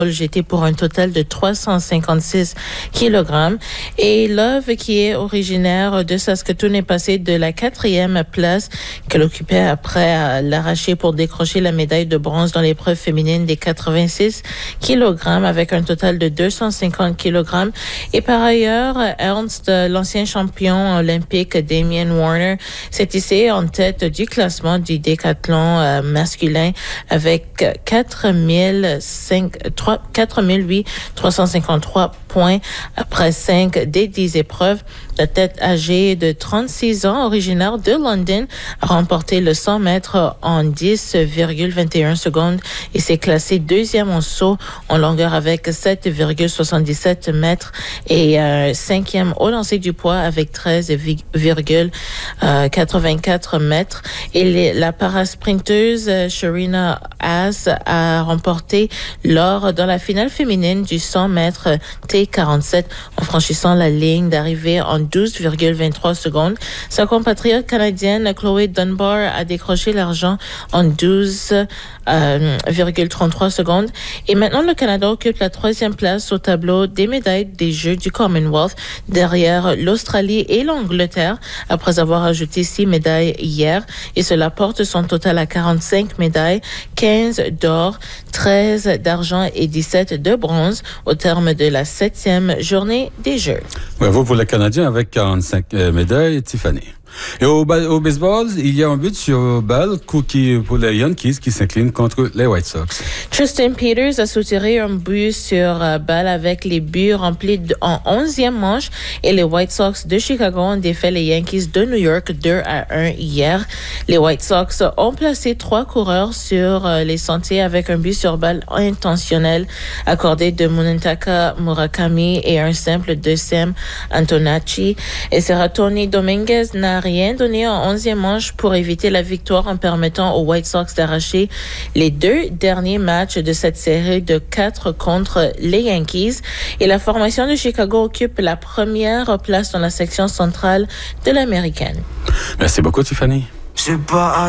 jeté pour un total de 356 kg. Et Love, qui est originaire de Saskatoon, est passée de la 4e place qu'elle occupait après l'arracher pour décrocher la médaille de bronze dans l'épreuve féminine des 86 kg avec un total de 250 kg. Et par ailleurs, Ernst, l'ancien champion olympique Damien Warner, s'est hissé en tête du classement du décathlon masculin avec 4,353 points après 5 des 10 épreuves. La tête âgée de 36 ans, originaire de London, a remporté le 100 mètres en 10,21 secondes et s'est classée deuxième en saut en longueur avec 7,77 mètres et cinquième au lancer du poids avec 13,84 mètres. Et la parasprinteuse Sharina Haas a remporté l'or dans la finale féminine du 100 mètres T47 en franchissant la ligne d'arrivée en 12,23 secondes. Sa compatriote canadienne Chloé Dunbar a décroché l'argent en 12,33 secondes. Et maintenant, le Canada occupe la 3e place au tableau des médailles des Jeux du Commonwealth derrière l'Australie et l'Angleterre après avoir ajouté 6 médailles hier. Et cela porte son total à 45 médailles, 15 d'or, 13 d'argent et 17 de bronze au terme de la 7e journée des Jeux. Bravo pour les Canadiens avec 45 médailles, Tiffany. Et au baseball, il y a un but sur balle pour les Yankees qui s'inclinent contre les White Sox. Tristan Peters a soutiré un but sur balle avec les buts remplis en 11e manche et les White Sox de Chicago ont défait les Yankees de New York 2-1 hier. Les White Sox ont placé 3 coureurs sur les sentiers avec un but sur balle intentionnel accordé de Munetaka Murakami et un simple de Sam Antonacci. Et Tony Dominguez n'a rien donné en 11e manche pour éviter la victoire en permettant aux White Sox d'arracher les 2 derniers matchs de cette série de 4 contre les Yankees. Et la formation de Chicago occupe la première place dans la section centrale de l'américaine. Merci beaucoup, Tiffany.